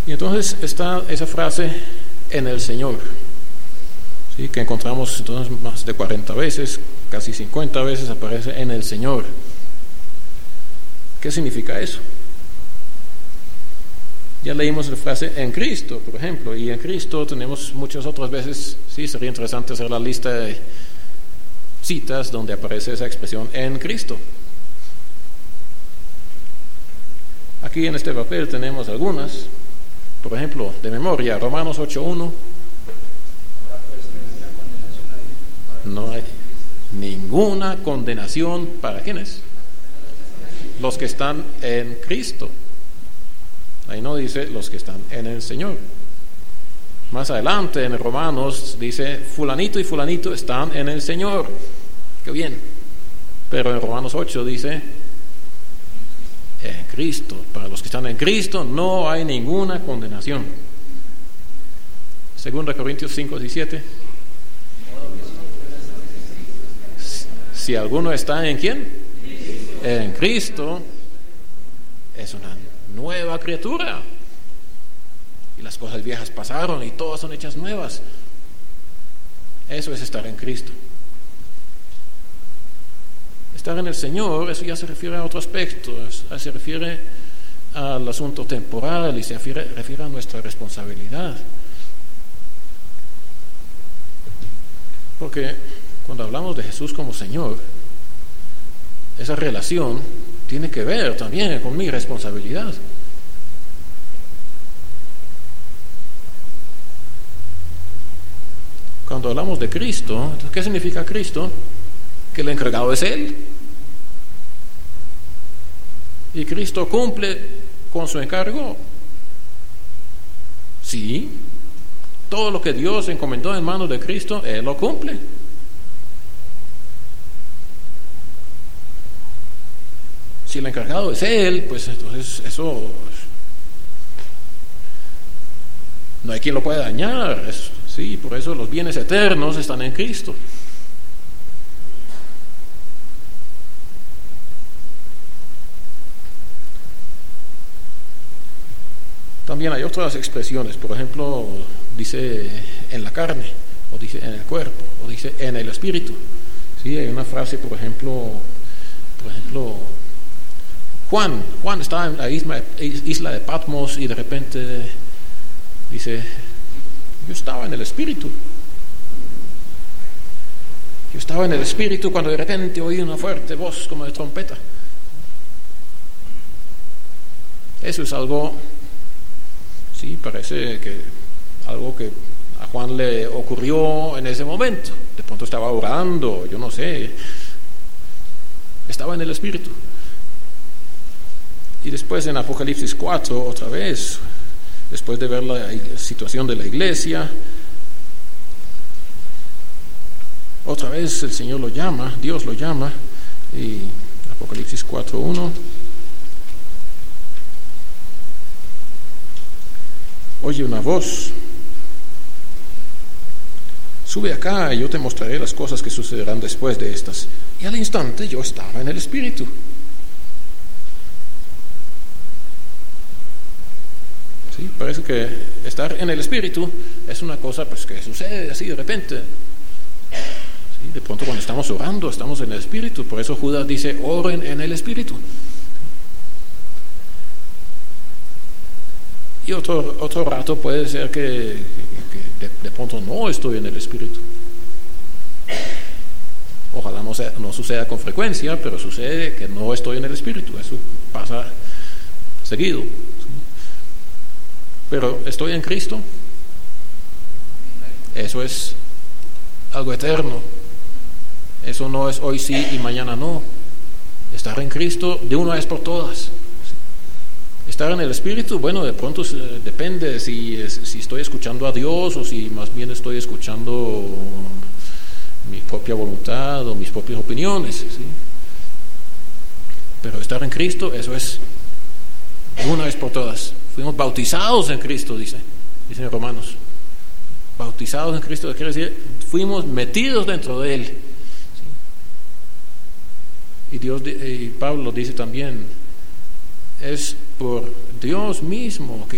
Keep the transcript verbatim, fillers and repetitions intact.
Y entonces está esa frase, en el Señor, ¿sí? Que encontramos entonces más de cuarenta veces, casi cincuenta veces aparece en el Señor. ¿Qué significa eso? Ya leímos la frase en Cristo, por ejemplo, y en Cristo tenemos muchas otras veces. Sí, sería interesante hacer la lista de citas donde aparece esa expresión en Cristo. Aquí en este papel tenemos algunas, por ejemplo, de memoria, Romanos ocho uno. No hay ninguna condenación para ¿quiénes? Los que están en Cristo. Ahí no dice los que están en el Señor. Más adelante en Romanos dice fulanito y fulanito están en el Señor. Qué bien. Pero en Romanos ocho dice en Cristo. Para los que están en Cristo no hay ninguna condenación. Segunda Corintios cinco diecisiete. Si alguno está en ¿quién? En Cristo, es una nueva criatura. Y las cosas viejas pasaron y todas son hechas nuevas. Eso es estar en Cristo. Estar en el Señor, eso ya se refiere a otro aspecto, se refiere al asunto temporal y se refiere, refiere a nuestra responsabilidad. Porque cuando hablamos de Jesús como Señor, esa relación tiene que ver también con mi responsabilidad. Cuando hablamos de Cristo, ¿qué significa Cristo? Que el encargado es Él. ¿Y Cristo cumple con su encargo? Sí. Todo lo que Dios encomendó en manos de Cristo, Él lo cumple. Si el encargado es Él, pues entonces eso no hay quien lo pueda dañar. Es, sí, por eso los bienes eternos están en Cristo. También hay otras expresiones, por ejemplo, dice en la carne, o dice en el cuerpo, o dice en el espíritu. Sí, hay una frase, por ejemplo, por ejemplo, Juan, Juan estaba en la isla, isla de Patmos y de repente dice, yo estaba en el espíritu. Yo estaba en el espíritu cuando de repente oí una fuerte voz como de trompeta. Eso es algo, sí, parece que algo que a Juan le ocurrió en ese momento. De pronto estaba orando, yo no sé, estaba en el espíritu. Y después en Apocalipsis cuatro, otra vez, después de ver la situación de la iglesia, otra vez el Señor lo llama, Dios lo llama, y Apocalipsis cuatro uno. Oye una voz, sube acá y yo te mostraré las cosas que sucederán después de estas. Y al instante yo estaba en el espíritu. Sí, parece que estar en el espíritu es una cosa pues que sucede así de repente. Sí, de pronto cuando estamos orando estamos en el espíritu. Por eso Judas dice, oren en el espíritu. Y otro, otro rato puede ser que, que de, de pronto no estoy en el espíritu. Ojalá no, sea, no suceda con frecuencia, pero sucede que no estoy en el espíritu. Eso pasa seguido. Pero estoy en Cristo. Eso es algo eterno. Eso no es hoy sí y mañana no. Estar en Cristo de una vez por todas. Estar en el Espíritu, bueno, de pronto depende si, si estoy escuchando a Dios o si más bien estoy escuchando mi propia voluntad o mis propias opiniones, ¿sí? Pero estar en Cristo, eso es de una vez por todas. Fuimos bautizados en Cristo, dice, dice en Romanos. Bautizados en Cristo quiere decir, fuimos metidos dentro de Él. ¿Sí? Y Dios, y Pablo dice también, es por Dios mismo que